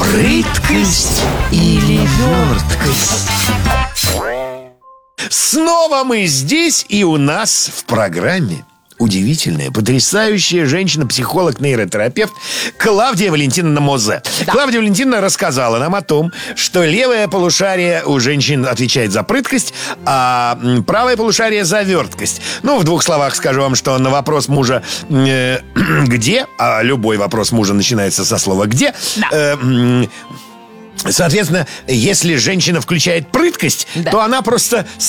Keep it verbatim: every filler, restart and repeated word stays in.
Прыткость или верткость? Снова мы здесь, и у нас в программе удивительная, потрясающая женщина-психолог, нейротерапевт Клавдия Валентиновна Мозе. Да. Клавдия Валентиновна рассказала нам о том, что левое полушарие у женщин отвечает за прыткость, а правое полушарие за верткость. Ну, в двух словах скажу вам, что на вопрос мужа э, «где?», а любой вопрос мужа начинается со слова «где?», да. э, Соответственно, если женщина включает прыткость, да. то она просто